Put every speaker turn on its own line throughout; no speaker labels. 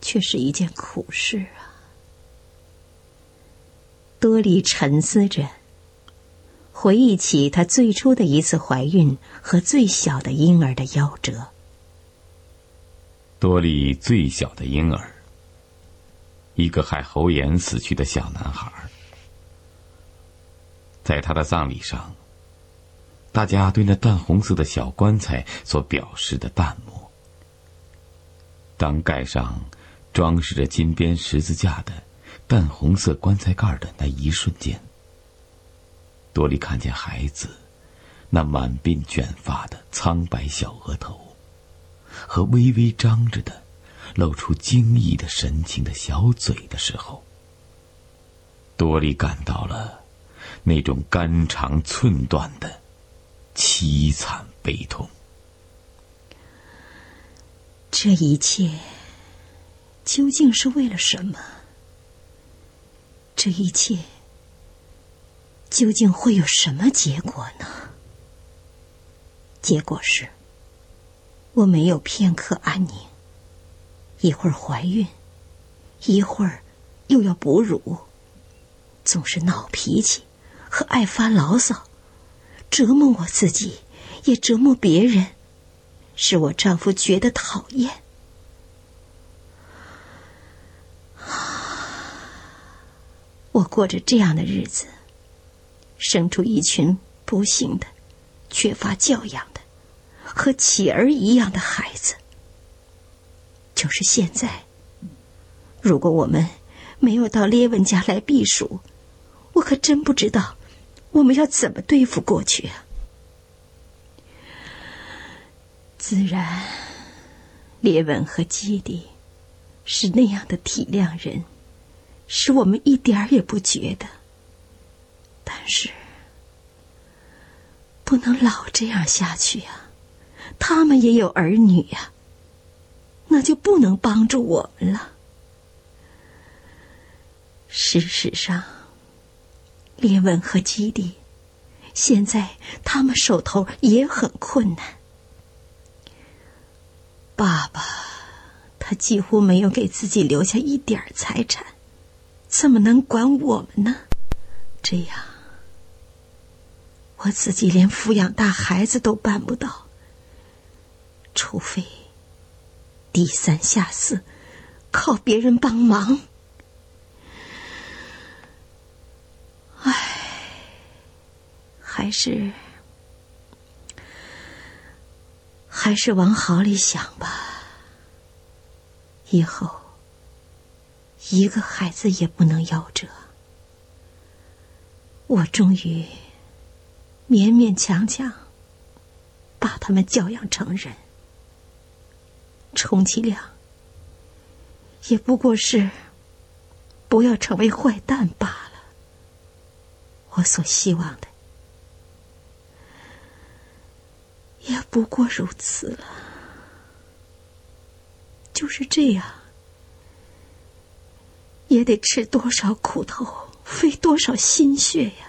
却是一件苦事啊。多莉沉思着，回忆起她最初的一次怀孕和最小的婴儿的夭折。
多莉最小的婴儿，一个害喉炎死去的小男孩，在他的葬礼上，大家对那淡红色的小棺材所表示的淡漠。当盖上装饰着金边十字架的淡红色棺材盖的那一瞬间，多莉看见孩子那满鬓卷发的苍白小额头和微微张着的露出惊异的神情的小嘴的时候，多莉感到了那种肝肠寸断的凄惨悲痛。
这一切究竟是为了什么？这一切究竟会有什么结果呢？结果是，我没有片刻安宁，一会儿怀孕，一会儿又要哺乳，总是闹脾气和爱发牢骚，折磨我自己，也折磨别人，使我丈夫觉得讨厌。我过着这样的日子，生出一群不幸的、缺乏教养的、和乞儿一样的孩子。就是现在，如果我们没有到列文家来避暑，我可真不知道我们要怎么对付过去啊。自然，列文和基地是那样的体谅人，使我们一点儿也不觉得。但是不能老这样下去啊，他们也有儿女啊，那就不能帮助我们了。事实上，列文和基地现在他们手头也很困难。爸爸他几乎没有给自己留下一点财产，怎么能管我们呢？这样我自己连抚养大孩子都办不到，除非低三下四，靠别人帮忙。唉，还是往好里想吧，以后一个孩子也不能夭折。我终于勉勉强强把他们教养成人，充其量也不过是不要成为坏蛋罢了。我所希望的也不过如此了。就是这样，也得吃多少苦头，费多少心血呀！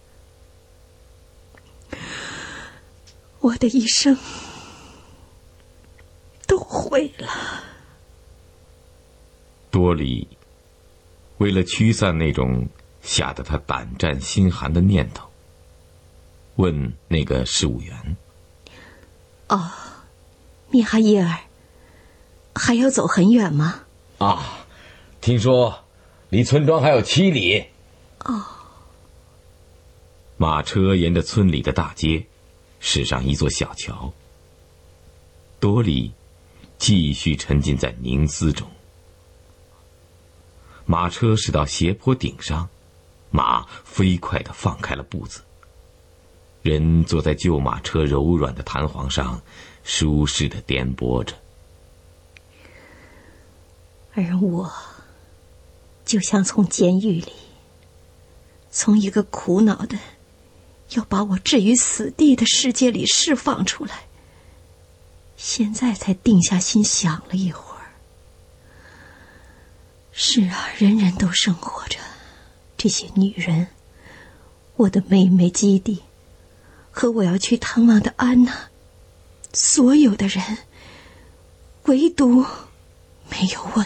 我的一生都毁了。
多莉为了驱散那种吓得他胆战心寒的念头，问那个事务员：
哦，米哈伊尔，还要走很远吗？
啊，听说离村庄还有7里。
哦。
马车沿着村里的大街驶上一座小桥，多莉继续沉浸在凝思中。马车驶到斜坡顶上，马飞快地放开了步子，人坐在旧马车柔软的弹簧上，舒适地颠簸着。
而我就像从监狱里，从一个苦恼的要把我置于死地的世界里释放出来，现在才定下心想了一会儿。是啊，人人都生活着，这些女人，我的妹妹基地和我要去探望的安娜，所有的人，唯独没有我